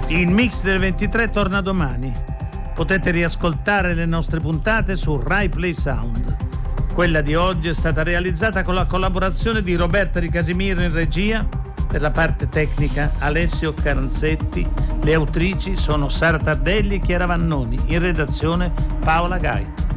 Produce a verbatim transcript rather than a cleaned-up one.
Il Mix del ventitré torna domani. Potete riascoltare le nostre puntate su Rai Play Sound. Quella di oggi è stata realizzata con la collaborazione di Roberta Di Casimiro in regia, per la parte tecnica Alessio Caranzetti, le autrici sono Sara Tardelli e Chiara Vannoni, in redazione Paola Gaito.